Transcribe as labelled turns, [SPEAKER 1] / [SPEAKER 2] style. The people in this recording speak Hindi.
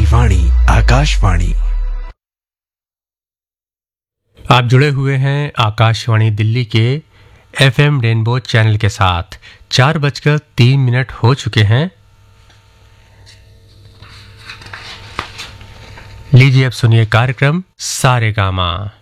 [SPEAKER 1] वाणी आकाशवाणी।
[SPEAKER 2] आप जुड़े हुए हैं आकाशवाणी दिल्ली के FM रेनबो चैनल के साथ। 4:03 हो चुके हैं। लीजिए अब सुनिए कार्यक्रम सारेगामा।